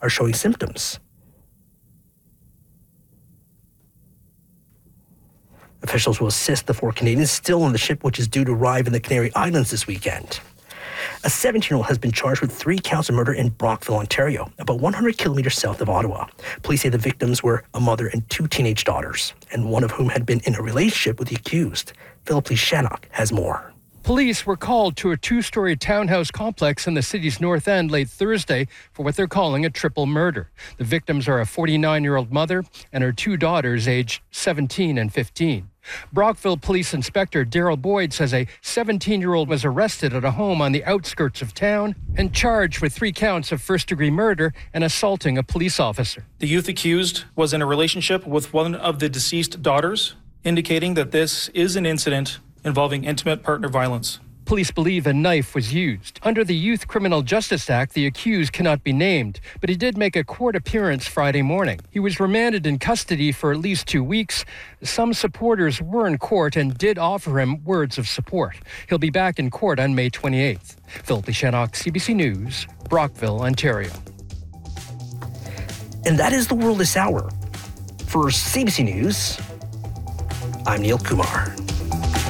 are showing symptoms. Officials will assist the 4 Canadians still on the ship, which is due to arrive in the Canary Islands this weekend. A 17-year-old has been charged with 3 counts of murder in Brockville, Ontario, about 100 kilometers south of Ottawa. Police say the victims were a mother and 2 teenage daughters, and one of whom had been in a relationship with the accused. Philip Lee Shannock has more. Police were called to a 2-story townhouse complex in the city's North End late Thursday for what they're calling a triple murder. The victims are a 49-year-old mother and her 2 daughters aged 17 and 15. Brockville Police Inspector Daryl Boyd says a 17-year-old was arrested at a home on the outskirts of town and charged with 3 counts of first-degree murder and assaulting a police officer. The youth accused was in a relationship with one of the deceased daughters, indicating that this is an incident involving intimate partner violence. Police believe a knife was used. Under the Youth Criminal Justice Act, the accused cannot be named, but he did make a court appearance Friday morning. He was remanded in custody for at least 2 weeks. Some supporters were in court and did offer him words of support. He'll be back in court on May 28th. Philip Lee Shannock, CBC News, Brockville, Ontario. And that is the world this hour. For CBC News, I'm Neil Kumar.